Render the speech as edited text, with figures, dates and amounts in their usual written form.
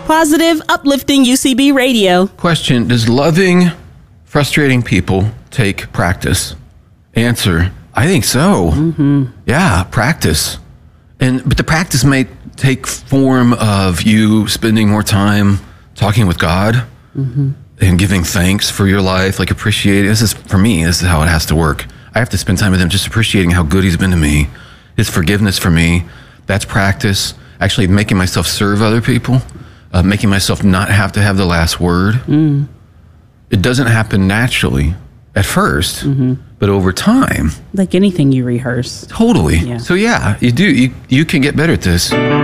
Positive, uplifting UCB radio. Question, does loving frustrating people take practice? Answer, I think so. Yeah, practice. But the practice may take form of you spending more time talking with God and giving thanks for your life, like appreciating. This is, for me, this is how it has to work. I have to spend time with him just appreciating how good he's been to me, his forgiveness for me. That's practice. Actually making myself serve other people, making myself not have to have the last word. It doesn't happen naturally at first, but over time. Like anything you rehearse. Totally. Yeah. So yeah, you do. You can get better at this.